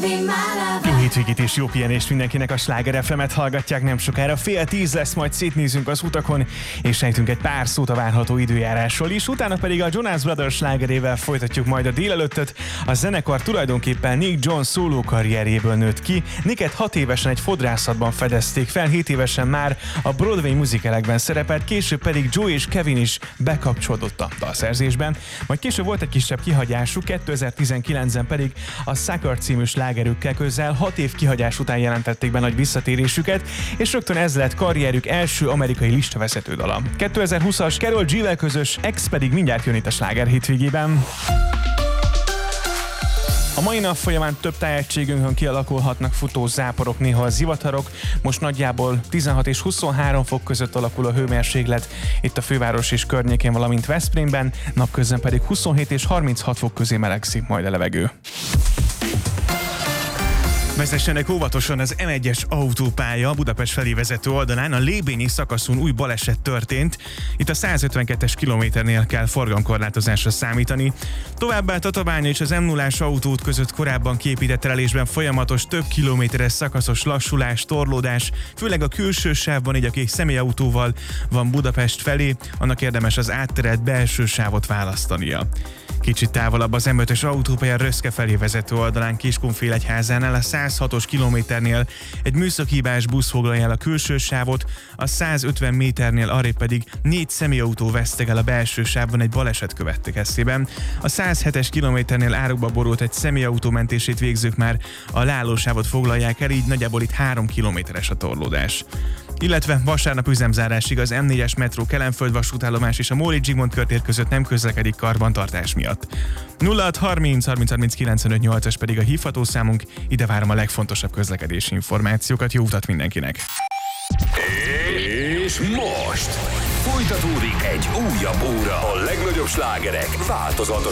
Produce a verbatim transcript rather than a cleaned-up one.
Jó hétvégét és jó pihenést mindenkinek, a Sláger ef emet hallgatják, nem sokára fél tíz lesz, majd szétnézünk az utakon, és sejtünk egy pár szót a várható időjárásról is, utána pedig a Jonas Brothers slágerével folytatjuk majd a délelőttöt. A zenekar tulajdonképpen Nick Jones szóló karrierjéből nőtt ki. Nicket hat évesen egy fodrászatban fedezték fel, hét évesen már a Broadway musicalekben szerepelt, később pedig Joe és Kevin is bekapcsolódott a dalszerzésben, majd később volt egy kisebb kihagyásuk, kétezer-tizenkilencben pedig a Sucker című slágerükkel közel hat év kihagyás után jelentették be nagy visszatérésüket, és rögtön ez lett karrierük első amerikai listavezető dala. kétezer-húszas Karol G-vel közös X pedig mindjárt jön itt a Sláger hétvégében. A mai nap folyamán több tájegységünkön kialakulhatnak futó záporok, néha a zivatarok. Most nagyjából tizenhat és huszonhárom fok között alakul a hőmérséklet itt a főváros és környékén, valamint Veszprémben, napközben pedig huszonhét és harminchat fok közé melegszik majd a levegő. Vezessenek óvatosan, az em egyes autópálya Budapest felé vezető oldalán a Lébényi szakaszon új baleset történt. Itt a százötvenkettes kilométernél kell forgalomkorlátozásra számítani. Továbbá Tatabánya és az em nullás autóút között korábban kiépített terelésben folyamatos több kilométeres szakaszos lassulás, torlódás, főleg a külső sávban, így aki személyautóval van Budapest felé, annak érdemes az átterelt belső sávot választania. Kicsit távolabb az em ötös autópálya Röszke felé vezető oldalán Kiskunfélegyházánál a százhatos kilométernél egy műszakihibás busz foglalja el a külső sávot, a százötven méternél arrébb pedig négy személyautó veszteg el a belső sávban egy baleset következtében. A százhetes kilométernél árokba borult egy személyautó mentését végzők már a leállósávot foglalják el, így nagyjából itt három kilométeres a torlódás. Illetve vasárnap üzemzárásig az em négyes metró Kelenföld vasútállomás és a Móricz Zsigmond körtér között nem közlekedik karbantartás miatt. nulla hat harminc harminc harminc kilencvenöt nyolcas pedig a hívható számunk, ide várom a legfontosabb közlekedési információkat, jó utat mindenkinek! És most folytatódik egy újabb óra a legnagyobb slágerek változatos